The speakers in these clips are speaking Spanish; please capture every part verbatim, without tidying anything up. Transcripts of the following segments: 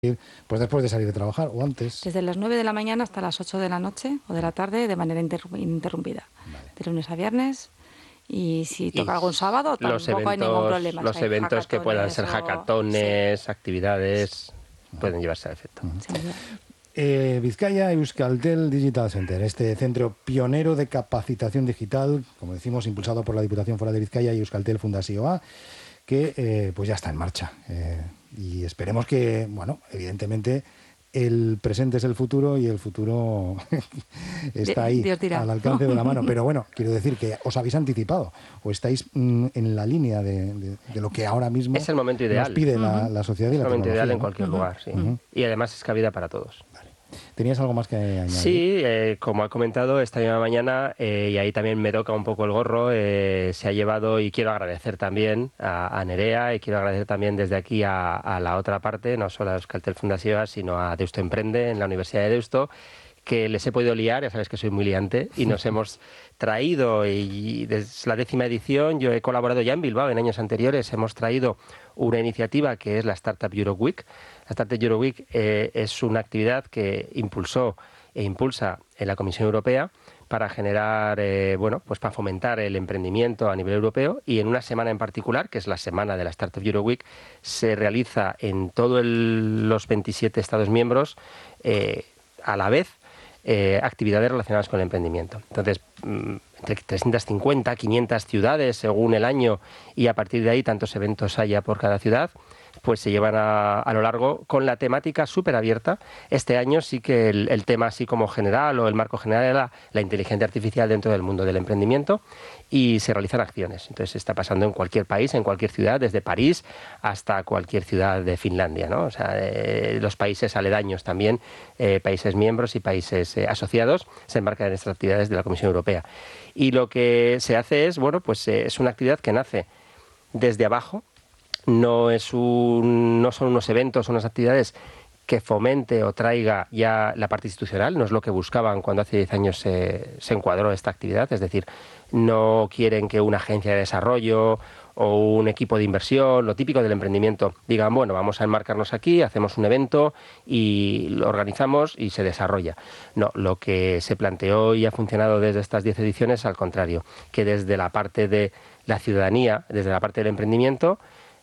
pues después de salir de trabajar o antes. Desde las nueve de la mañana hasta las ocho de la noche o de la tarde de manera ininterrumpida. Vale. De lunes a viernes. Y si toca y algún sábado, tampoco los eventos, hay ningún problema. Los o sea, eventos que puedan ser hackatones, sí. actividades, uh-huh. pueden llevarse a efecto. Uh-huh. Sí. Eh, Vizcaya Euskaltel Digital Center, este centro pionero de capacitación digital, como decimos, impulsado por la Diputación Foral de Vizcaya y Euskaltel Fundazioa, que eh, pues ya está en marcha. Eh, y esperemos que, bueno, evidentemente el presente es el futuro y el futuro está ahí, al alcance de la mano. Pero bueno, quiero decir que os habéis anticipado o estáis mm, en la línea de, de, de lo que ahora mismo es el momento ideal. nos pide uh-huh. la, la sociedad y la tecnología. Es el momento ideal ¿no? en cualquier uh-huh. lugar, sí. Uh-huh. Y además es cabida para todos. Vale. ¿Tenías algo más que añadir? Sí, eh, como ha comentado, esta misma mañana, eh, y ahí también me toca un poco el gorro, eh, se ha llevado, y quiero agradecer también a, a Nerea, y quiero agradecer también desde aquí a, a la otra parte, no solo a Euskaltel Fundazioa, sino a Deusto Emprende, en la Universidad de Deusto, que les he podido liar, ya sabes que soy muy liante, y nos hemos traído, y desde la décima edición, yo he colaborado ya en Bilbao en años anteriores, hemos traído una iniciativa que es la Startup Europe Week. La Startup Europe Week eh, es una actividad que impulsó e impulsa en la Comisión Europea para generar, eh, bueno, pues para fomentar el emprendimiento a nivel europeo, y en una semana en particular, que es la semana de la Startup Europe Week, se realiza en todos los veintisiete Estados miembros eh, a la vez Eh, actividades relacionadas con el emprendimiento. Entonces, mmm, entre trescientas cincuenta, quinientas ciudades según el año, y a partir de ahí tantos eventos haya por cada ciudad, pues se llevan a, a lo largo con la temática súper abierta. Este año sí que el, el tema así como general o el marco general era la inteligencia artificial dentro del mundo del emprendimiento, y se realizan acciones. Entonces está pasando en cualquier país, en cualquier ciudad, desde París hasta cualquier ciudad de Finlandia, ¿no? O sea, eh, los países aledaños también, eh, países miembros y países eh, asociados, se embarcan en estas actividades de la Comisión Europea. Y lo que se hace es, bueno, pues eh, es una actividad que nace desde abajo. No es un, no son unos eventos, unas actividades que fomente o traiga ya la parte institucional, no es lo que buscaban cuando hace diez años se, se encuadró esta actividad, es decir, no quieren que una agencia de desarrollo o un equipo de inversión, lo típico del emprendimiento, digan, bueno, vamos a enmarcarnos aquí, hacemos un evento y lo organizamos y se desarrolla. No, lo que se planteó y ha funcionado desde estas diez ediciones, al contrario, que desde la parte de la ciudadanía, desde la parte del emprendimiento,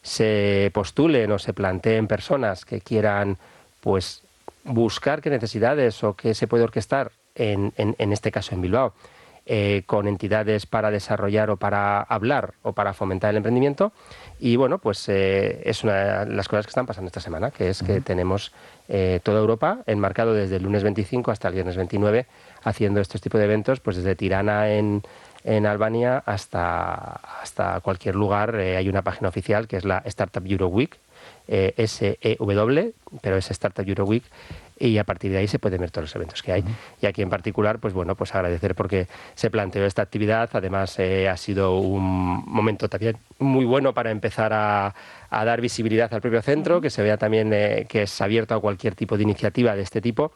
se postulen o se planteen personas que quieran pues buscar qué necesidades o qué se puede orquestar, en, en, en este caso en Bilbao, eh, con entidades para desarrollar o para hablar o para fomentar el emprendimiento. Y bueno, pues eh, es una de las cosas que están pasando esta semana, que es que uh-huh. tenemos eh, toda Europa enmarcado desde el lunes veinticinco hasta el viernes veintinueve haciendo estos tipos de eventos, pues desde Tirana en en Albania hasta, hasta cualquier lugar. Eh, hay una página oficial que es la Startup Europe Week, eh, S E W, pero es Startup Europe Week, y a partir de ahí se pueden ver todos los eventos que hay. Uh-huh. Y aquí en particular, pues bueno, pues agradecer porque se planteó esta actividad. Además, eh, ha sido un momento también muy bueno para empezar a, a dar visibilidad al propio centro, uh-huh. que se vea también eh, que es abierto a cualquier tipo de iniciativa de este tipo,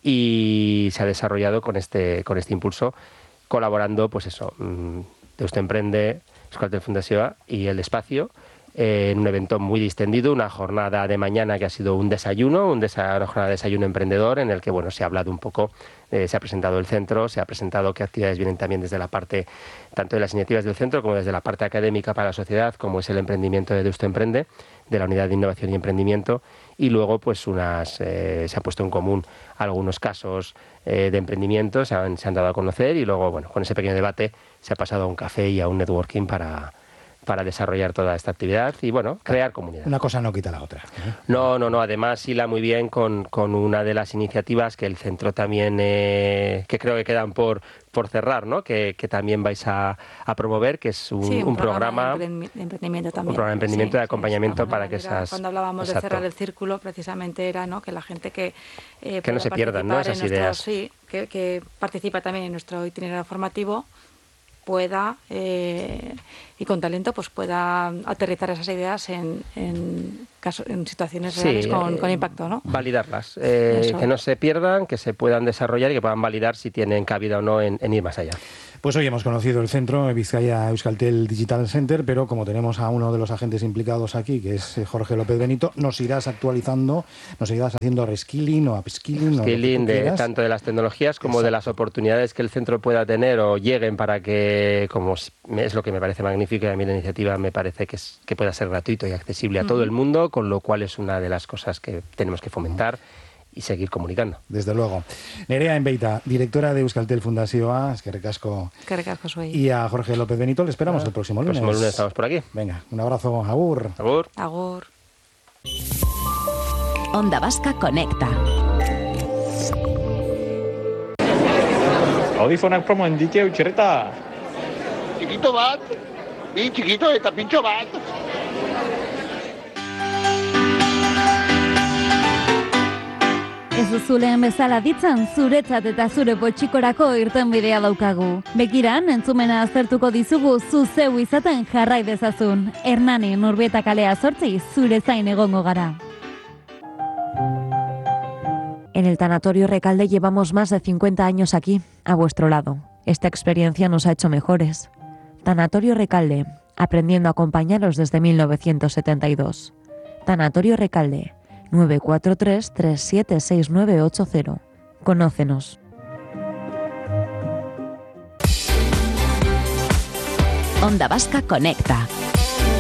y se ha desarrollado con este, con este impulso, colaborando, pues eso, Deusto Emprende, Euskaltel Fundazioa y El Espacio, eh, en un evento muy distendido, una jornada de mañana que ha sido un desayuno, un desa- una jornada de desayuno emprendedor, en el que bueno, se ha hablado un poco, eh, se ha presentado el centro, se ha presentado qué actividades vienen también desde la parte, tanto de las iniciativas del centro como desde la parte académica para la sociedad, como es el emprendimiento de Deusto Emprende, de la Unidad de Innovación y Emprendimiento, y luego pues unas eh, se ha puesto en común algunos casos eh, de emprendimiento, se han, se han dado a conocer, y luego bueno, con ese pequeño debate se ha pasado a un café y a un networking para para desarrollar toda esta actividad y, bueno, crear comunidad. Una cosa no quita la otra, ¿eh? No, no, no. Además, hila muy bien con, con una de las iniciativas que el centro también, eh, que creo que quedan por, por cerrar, ¿no? Que, que también vais a, a promover, que es un, sí, un, un programa, programa de emprendimiento también. Un programa de emprendimiento, sí, de acompañamiento, sí, para que manera, esas... Cuando hablábamos exacto. de cerrar el círculo, precisamente era, ¿no?, que la gente que... Eh, que no se pierdan, ¿no?, esas nuestro, ideas. Sí, que, que participa también en nuestro itinerario formativo, pueda, eh, y con talento, pues pueda aterrizar esas ideas en, en, caso, en situaciones reales, sí, con, eh, con impacto, ¿no? Validarlas, eh, que no se pierdan, que se puedan desarrollar y que puedan validar si tienen cabida o no en, en ir más allá. Pues hoy hemos conocido el centro Vizcaya Euskaltel Digital Center, pero como tenemos a uno de los agentes implicados aquí, que es Jorge López Benito, nos irás actualizando, nos irás haciendo reskilling o upskilling. Skilling de de, tanto de las tecnologías como Exacto. de las oportunidades que el centro pueda tener o lleguen para que, como es lo que me parece magnífico y a mí la iniciativa me parece que, es, que pueda ser gratuito y accesible a todo el mundo, con lo cual es una de las cosas que tenemos que fomentar y seguir comunicando. Desde luego. Nerea Enbeita, directora de Euskaltel Fundazioa, es que recasco. Que recasco soy. Y a Jorge López Benito le esperamos ah, el próximo lunes. El próximo lunes estamos por aquí. Venga, un abrazo. Agur. Agur. Agur. Onda Vasca Conecta. Audifonak promoen dike utxerreta. Txikito bat, bi txikito eta pintxo bat. Ez duzuleen bezala ditzan, zuretzat eta zure potxikorako irtenbidea daukagu. Begiran, entzumena aztertuko dizugu zu zeu izaten jarrai dezazun. Hernani Nurbieta kalea zortzi, zure zain egongo gara. En el Tanatorio Recalde llevamos más de cincuenta años aquí, a vuestro lado. Esta experiencia nos ha hecho mejores. Tanatorio Recalde, aprendiendo a acompañaros desde mil novecientos setenta y dos. Tanatorio Recalde, nueve cuatro tres, tres siete seis nueve ocho cero. Conócenos. Onda Vasca Conecta.